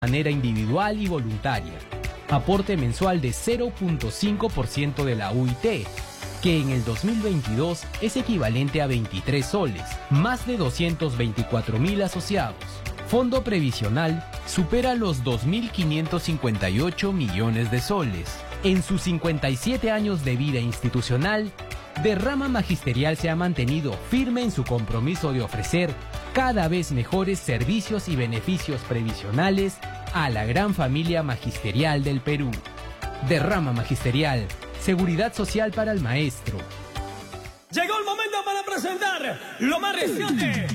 manera individual y voluntaria. Aporte mensual de 0.5% de la UIT, que en el 2022 es equivalente a 23 soles, más de 224.000 asociados. Fondo previsional supera los 2.558 millones de soles. En sus 57 años de vida institucional, Derrama Magisterial se ha mantenido firme en su compromiso de ofrecer cada vez mejores servicios y beneficios previsionales a la gran familia magisterial del Perú. Derrama Magisterial, seguridad social para el maestro. Llegó el momento para presentar lo más reciente